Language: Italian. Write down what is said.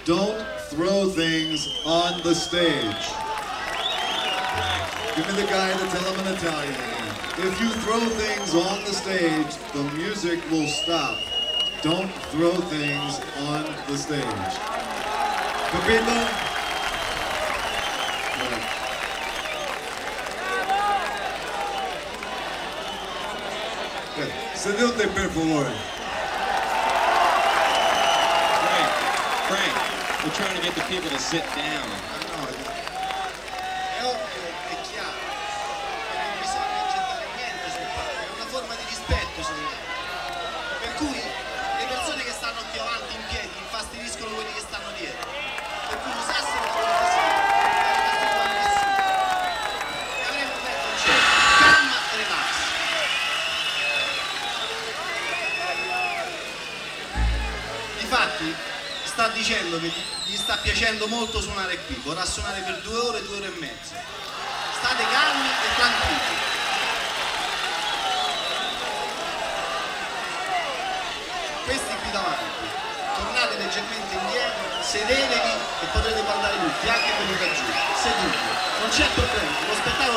don't throw things on the stage. Give me the guy to tell him in Italian again. If you throw things on the stage, the music will stop. Don't throw things on the stage. Capito? Seduti per favore. Frank, we're trying to get the people to sit down. È ovvio, è chiaro, che non bisogna gettare niente sul palco, è una forma di rispetto secondo me. Per cui le persone che stanno più avanti in piedi infastidiscono quelli che stanno dietro. Per cui usassero la loro fastidio, e avremmo detto c'è calma e relax. Difatti sta dicendo che gli sta piacendo molto suonare qui, vorrà suonare per 2 ore, 2 ore e mezza. State calmi e tranquilli. Questi qui davanti, tornate leggermente indietro, sedetevi e potrete guardare tutti, anche quelli da giù, seduti. Non c'è problema, lo spettacolo